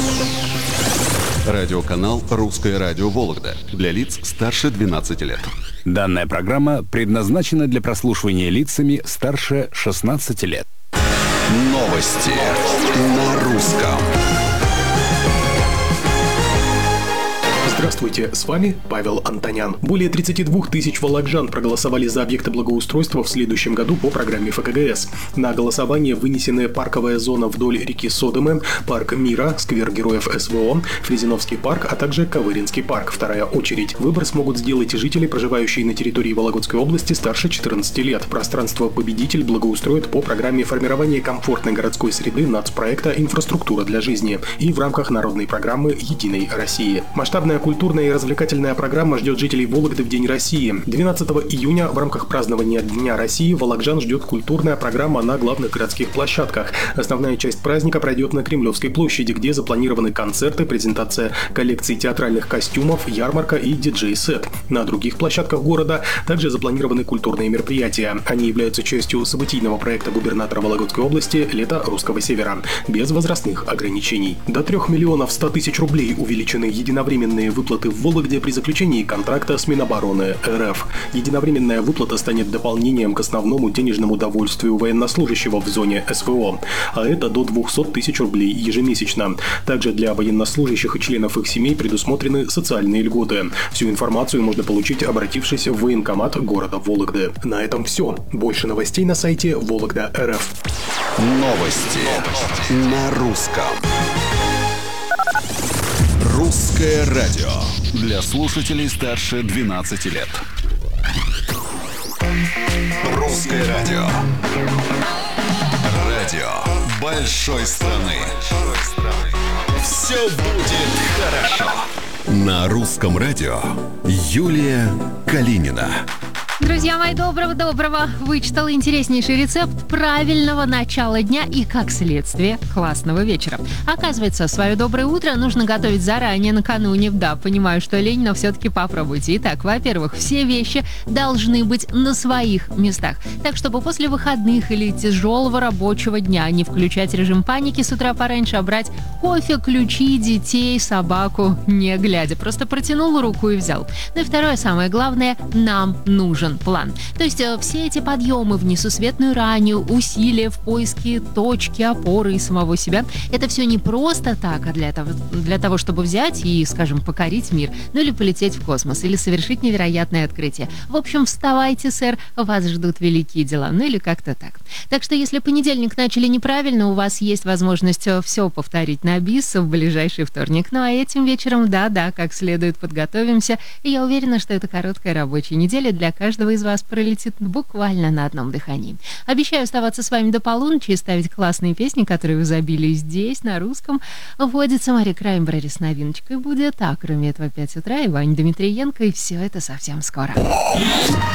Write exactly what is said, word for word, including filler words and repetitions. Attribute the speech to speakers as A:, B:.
A: Радиоканал «Русское радио Вологда» для лиц старше двенадцати лет.
B: Данная программа предназначена для прослушивания лицами старше шестнадцати лет.
A: Новости на русском.
C: Здравствуйте, с вами Павел Антонян. Более тридцати двух тысяч вологжан проголосовали за объекты благоустройства в следующем году по программе эф ка гэ эс. На голосование вынесены парковая зона вдоль реки Содомы, парк Мира, сквер героев эс вэ о, Фрезиновский парк, а также Кавыринский парк. Вторая очередь. Выбор смогут сделать и жители, проживающие на территории Вологодской области старше четырнадцати лет. Пространство «Победитель» благоустроит по программе формирования комфортной городской среды нацпроекта «Инфраструктура для жизни» и в рамках народной программы «Единой России». Масштабная культурная и развлекательная программа ждет жителей Вологды в День России. двенадцатого июня в рамках празднования Дня России вологжан ждет культурная программа на главных городских площадках. Основная часть праздника пройдет на Кремлевской площади, где запланированы концерты, презентация коллекций театральных костюмов, ярмарка и диджей-сет. На других площадках города также запланированы культурные мероприятия. Они являются частью событийного проекта губернатора Вологодской области «Лето русского севера» без возрастных ограничений. До трех миллионов ста тысяч рублей увеличены единовременные выплаты в Вологде при заключении контракта с Минобороны эр эф. Единовременная выплата станет дополнением к основному денежному довольствию военнослужащего в зоне эс вэ о, а это до двухсот тысяч рублей ежемесячно. Также для военнослужащих и членов их семей предусмотрены социальные льготы. Всю информацию можно получить, обратившись в военкомат города Вологды. На этом все. Больше новостей на сайте Вологда точка эр эф.
A: Новости на русском. Русское радио для слушателей старше двенадцати лет. Русское радио. Радио большой страны. Все будет хорошо. На русском радио Юлия Калинина.
D: Друзья мои, доброго-доброго! Вычитала интереснейший рецепт правильного начала дня и, как следствие, классного вечера. Оказывается, свое доброе утро нужно готовить заранее, накануне. Да, понимаю, что лень, но все-таки попробуйте. Итак, во-первых, все вещи должны быть на своих местах. Так, чтобы после выходных или тяжелого рабочего дня не включать режим паники с утра пораньше, а брать кофе, ключи, детей, собаку, не глядя. Просто протянул руку и взял. Ну и второе, самое главное, нам нужен план. То есть все эти подъемы в несусветную раннюю, усилия в поиске точки опоры и самого себя, это все не просто так, а для того, для того, чтобы взять и, скажем, покорить мир, ну или полететь в космос, или совершить невероятное открытие. В общем, вставайте, сэр, вас ждут великие дела, ну или как-то так. Так что, если понедельник начали неправильно, у вас есть возможность все повторить на бис в ближайший вторник. Ну а этим вечером, да-да, как следует подготовимся, и я уверена, что эта короткая рабочая неделя для каждого из вас пролетит буквально на одном дыхании. Обещаю оставаться с вами до полуночи и ставить классные песни, которые в изобилии здесь, на русском. Вводится Мария Краймбрери с новиночкой. Будет так, кроме этого, пять утра, и Ваня Дмитриенко, и все это совсем скоро.